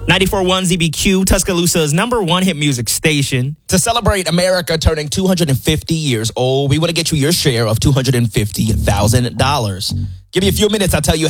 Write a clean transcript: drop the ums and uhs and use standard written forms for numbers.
94.1 ZBQ, Tuscaloosa's #1 hit music station. To celebrate America turning 250 years old, we want to get you your share of $250,000. Give me a few minutes, I'll tell you